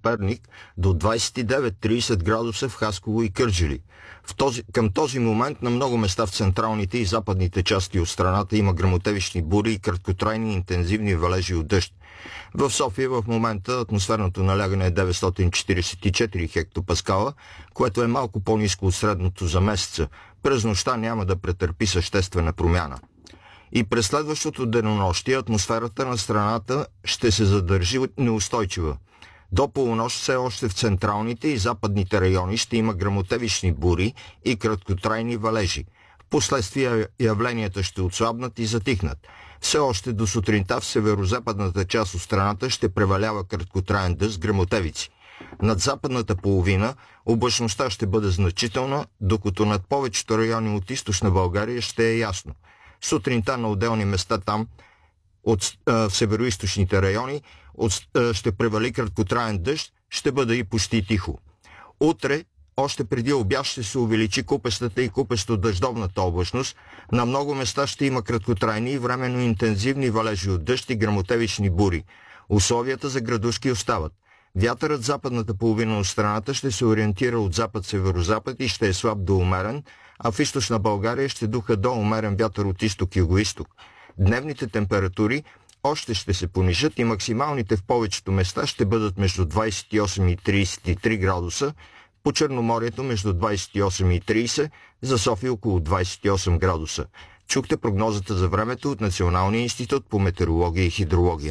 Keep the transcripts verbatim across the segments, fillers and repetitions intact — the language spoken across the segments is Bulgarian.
Перник до двадесет и девет до тридесет градуса в Хасково и Кърджали. В този, към този момент на много места в централните и западните части от страната има гръмотевични бури и краткотрайни интензивни валежи от дъжд. В София в момента атмосферното налягане е деветстотин четиридесет и четири хектопаскала, което е малко по-ниско от средното за месеца. През нощта няма да претърпи съществена промяна. И през следващото денонощие атмосферата на страната ще се задържи неустойчива. До полунощ все още в централните и западните райони ще има гръмотевични бури и краткотрайни валежи. Впоследствие явленията ще отслабнат и затихнат. Все още до сутринта в северо-западната част от страната ще превалява краткотраен дъжд, гръмотевици. Над западната половина облачността ще бъде значителна, докато над повечето райони от източна България ще е ясно. Сутринта на отделни места там, от, а, в северо-источните райони, от, а, ще превали краткотраен дъжд, ще бъде и почти тихо. Утре, още преди обяд, ще се увеличи купестата и купесто-дъждовната облачност. На много места ще има краткотрайни и временно интензивни валежи от дъжд и гръмотевични бури. Условията за градушки остават. Вятърът в западната половина от страната ще се ориентира от запад-северозапад и ще е слаб до умерен, а в източна България ще духа до умерен вятър от изток-югоизток. Дневните температури още ще се понижат и максималните в повечето места ще бъдат между двадесет и осем и тридесет и три градуса, по Черноморието между двадесет и осем и тридесет, за София около двадесет и осем градуса. Чухте прогнозата за времето от Националния институт по метеорология и хидрология.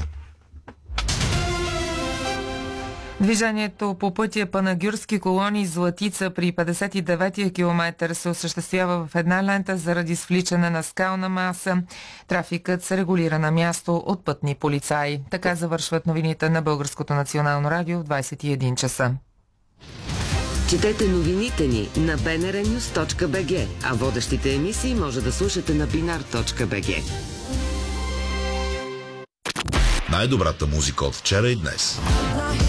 Движението по пътя Панагюрски колони Златица при петдесет и деветия километър се осъществява в една лента заради свличане на скална маса. Трафикът се регулира на място от пътни полицаи. Така завършват новините на Българското национално радио в двадесет и един часа. Четете новините ни на би ен ар нюз точка би джи, а водещите емисии може да слушате на бинар точка би джи. Най-добрата музика от вчера и днес.